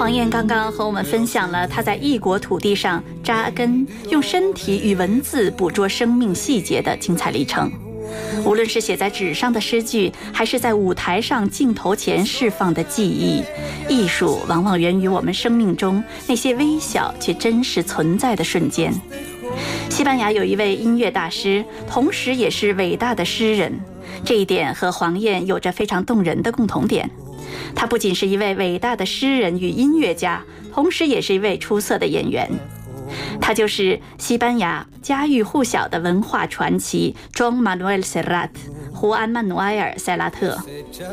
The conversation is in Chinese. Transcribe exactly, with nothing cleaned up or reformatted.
黄燕刚刚和我们分享了他在异国土地上扎根，用身体与文字捕捉生命细节的精彩历程。无论是写在纸上的诗句，还是在舞台上镜头前释放的记忆，艺术往往源于我们生命中那些微小却真实存在的瞬间。西班牙有一位音乐大师，同时也是伟大的诗人，这一点和黄燕有着非常动人的共同点。他不仅是一位伟大的诗人与音乐家，同时也是一位出色的演员。他就是西班牙家喻户晓的文化传奇 Joan Manuel Serrat 胡安·曼努埃尔·塞拉特。